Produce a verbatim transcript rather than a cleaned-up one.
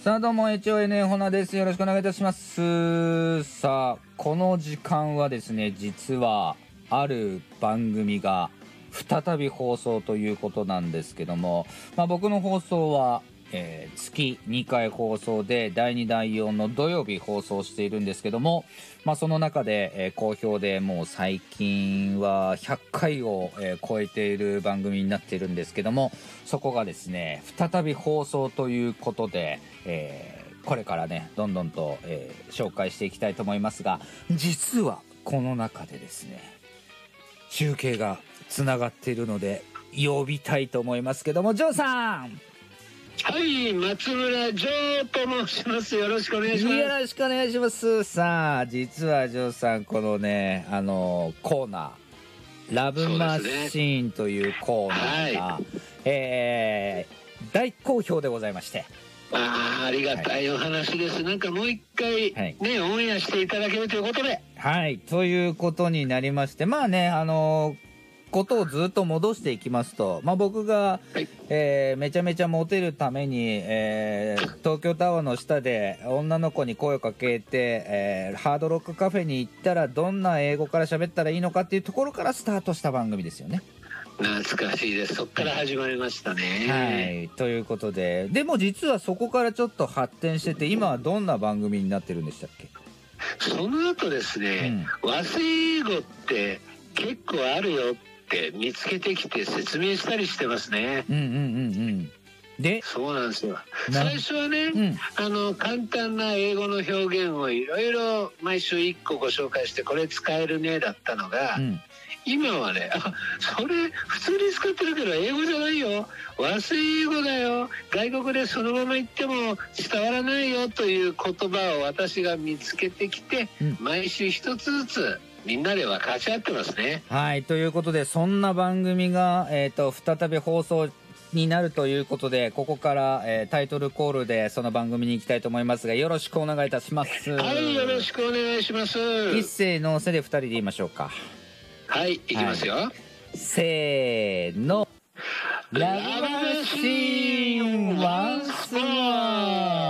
さあどうも エイチオーエヌエー ほなです。よろしくお願いいたします。さあこの時間はですね、実はある番組が再び放送ということなんですけども、まあ、僕の放送は、えー、月にかい放送でだいにだいよんの土曜日放送しているんですけども、まあ、その中で、えー、好評でもう最近はひゃっかいを、えー、超えている番組になっているんですけども、そこがですね再び放送ということで、えー、これからねどんどんと、えー、紹介していきたいと思いますが、実はこの中でですね中継がつながっているので呼びたいと思いますけども、ジョーさん。 はい、松村ジョーと申します。よろしくお願いします。 よろしくお願いします。さあ実はジョーさん、このねあのコーナーラブマシーンというコーナーが、はい、えー、大好評でございまして、 あ, ありがたいお話です、はい、なんかもう一回ね、はい、オンエアしていただけるということで、 はいということになりまして、まあねあのことをずっと戻していきますと、まあ、僕が、はい、えー、めちゃめちゃモテるために、えー、東京タワーの下で女の子に声をかけて、えー、ハードロックカフェに行ったらどんな英語から喋ったらいいのかっていうところからスタートした番組ですよね。 懐かしいです。そこから始まりましたね。 はい、ということで、でも実はそこからちょっと発展してて、今はどんな番組になってるんでしたっけ？ その後ですね、うん、和製英語って結構あるよって見つけてきて説明したりしてますね。 うんうんうんうん。で、 そうなんですよ。最初はね、うん、あの簡単な英語の表現をいろいろ毎週いっこご紹介して、これ使えるねだったのが、うん、今はね、あ、それ普通に使ってるけど英語じゃないよ、和製英語だよ、外国でそのまま言っても伝わらないよという言葉を私が見つけてきて、うん、毎週一つずつみんなで分かち合ってますね。 はい、ということでそんな番組が、えーと、再び放送になるということで、ここから、えー、タイトルコールでその番組に行きたいと思いますが、よろしくお願いいたします。 はい、よろしくお願いします。 一斉のせでふたりで言いましょうか。 はい、いきますよ、はい、 せーの、ラブマシーンワンスモア。